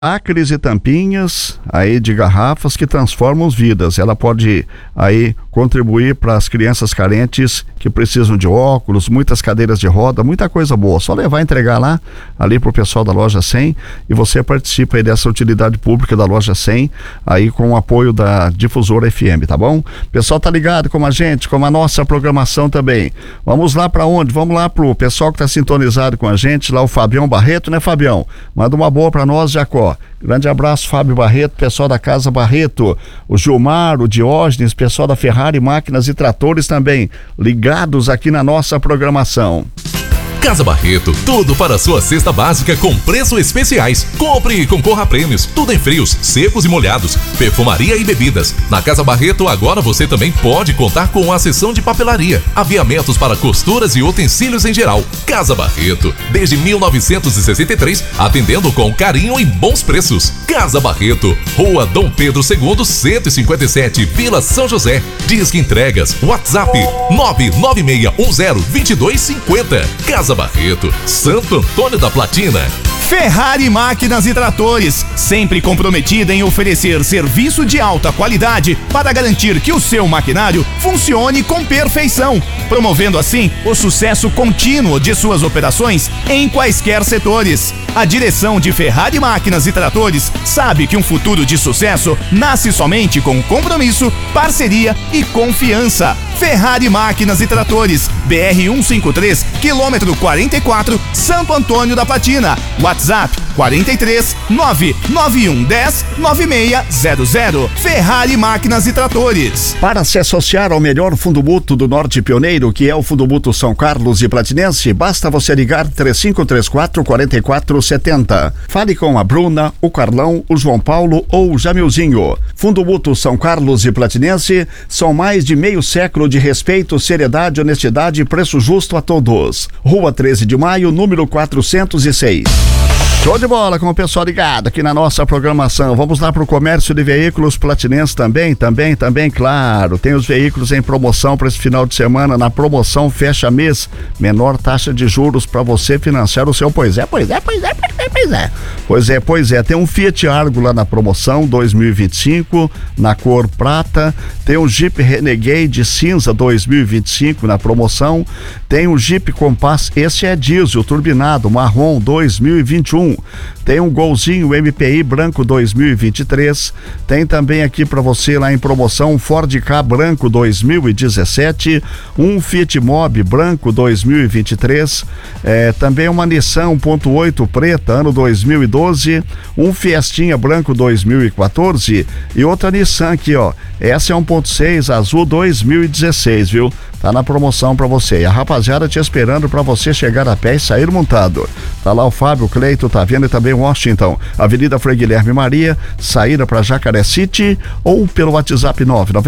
Lacres e tampinhas aí de garrafas que transformam vidas. Ela pode aí contribuir para as crianças carentes que precisam de óculos, muitas cadeiras de roda, muita coisa boa. Só levar e entregar lá, ali pro pessoal da Loja 100, e você participa aí dessa utilidade pública da Loja 100, aí com o apoio da Difusora FM, tá bom? O pessoal tá ligado com a gente, com a nossa programação também. Vamos lá para onde? Vamos lá pro pessoal que tá sintonizado com a gente, lá o Fabião Barreto, né, Fabião? Manda uma boa para nós, Jacó. Grande abraço, Fábio Barreto, pessoal da Casa Barreto, o Gilmar, o Diógenes, pessoal da Ferrari Máquinas e Tratores também, ligados aqui na nossa programação. Casa Barreto, tudo para a sua cesta básica com preços especiais. Compre e concorra a prêmios, tudo em frios, secos e molhados, perfumaria e bebidas. Na Casa Barreto agora você também pode contar com a seção de papelaria, aviamentos para costuras e utensílios em geral. Casa Barreto, desde 1963, atendendo com carinho e bons preços. Casa Barreto, Rua Dom Pedro II, 157, Vila São José. Disque entregas, WhatsApp 996102250. Casa Barreto, Santo Antônio da Platina. Ferrari Máquinas e Tratores, sempre comprometida em oferecer serviço de alta qualidade para garantir que o seu maquinário funcione com perfeição, promovendo assim o sucesso contínuo de suas operações em quaisquer setores. A direção de Ferrari Máquinas e Tratores sabe que um futuro de sucesso nasce somente com compromisso, parceria e confiança. Ferrari Máquinas e Tratores, BR-153, quilômetro 44, Santo Antônio da Platina. WhatsApp 43 99110 9600. Ferrari Máquinas e Tratores. Para se associar ao melhor fundo mútuo do Norte Pioneiro, que é o Fundo Mútuo São Carlos e Platinense, basta você ligar 3534-4470. Fale com a Bruna, o Carlão, o João Paulo ou o Jamilzinho. Fundo Mútuo São Carlos e Platinense são mais de meio século de respeito, seriedade, honestidade e preço justo a todos. Rua 13 de Maio, número 406. Show de bola com o pessoal ligado aqui na nossa programação. Vamos lá para o comércio de veículos Platinense também, claro. Tem os veículos em promoção para esse final de semana. Na promoção fecha mês, menor taxa de juros para você financiar o seu. Pois é. Tem um Fiat Argo lá na promoção 2025 na cor prata. Tem um Jeep Renegade cinza 2025 na promoção. Tem um Jeep Compass, esse é diesel turbinado marrom 2021. Tem um Golzinho MPI branco 2023. Tem também aqui para você lá em promoção um Ford Ka branco 2017, um Fiat Mobi branco 2023, também uma Nissan 1.8 preta ano 2012, um Fiestinha branco 2014 e outra Nissan aqui, ó. Essa é 1.6 azul 2016, viu? Tá na promoção pra você. E a rapaziada te esperando pra você chegar a pé e sair montado. Tá lá o Fábio, o Cleito, tá vendo, e também o Washington. Avenida Frei Guilherme Maria, saída pra Jacaré City ou pelo WhatsApp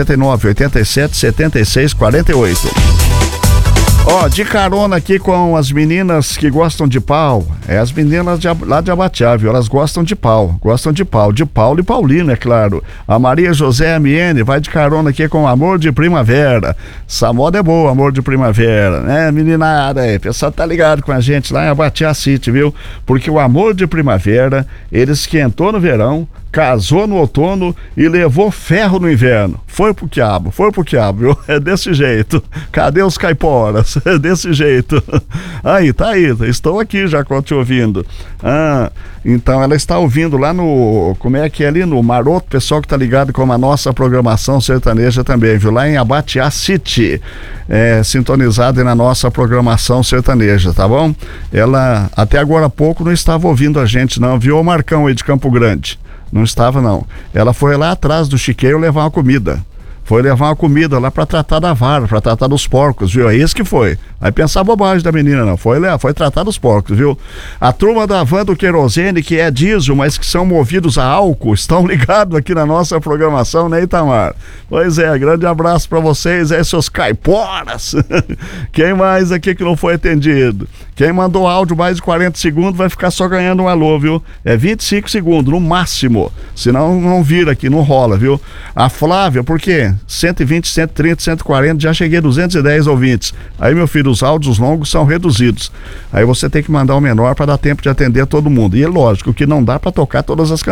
999-87-76-48. Ó, de carona aqui com as meninas que gostam de pau. As meninas lá de Abatiá, viu? Elas gostam de pau. De Paulo e Paulino, é claro. A Maria José MN vai de carona aqui com Amor de Primavera. Essa moda é boa, Amor de Primavera, né, meninada aí? O pessoal tá ligado com a gente lá em Abatiá City, viu? Porque o Amor de Primavera, ele esquentou no verão, casou no outono e levou ferro no inverno. Foi pro quiabo, viu? É desse jeito. Cadê os caiporas? É desse jeito. Aí, estou aqui já te ouvindo. Então ela está ouvindo lá no, como é que é ali? No Maroto, pessoal que tá ligado com a nossa programação sertaneja também, viu? Lá em Abatiá City, sintonizado aí na nossa programação sertaneja, tá bom? Ela até agora há pouco não estava ouvindo a gente não, viu? O Marcão aí de Campo Grande. Não estava, não. Ela foi lá atrás do chiqueiro levar uma comida. Foi levar uma comida lá pra tratar da vara, pra tratar dos porcos, viu? É isso que foi. Vai pensar bobagem da menina, não. Foi tratar dos porcos, viu? A turma da van do querosene, que é diesel, mas que são movidos a álcool, estão ligados aqui na nossa programação, né, Itamar? Pois é, grande abraço pra vocês aí, seus caiporas. Quem mais aqui que não foi atendido? Quem mandou áudio mais de 40 segundos vai ficar só ganhando um alô, viu? É 25 segundos, no máximo. Senão não vira aqui, não rola, viu? A Flávia, por quê? 120, 130, 140, já cheguei a 210 ouvintes. Aí, meu filho, os áudios longos são reduzidos. Aí você tem que mandar o menor para dar tempo de atender todo mundo. E é lógico que não dá para tocar todas as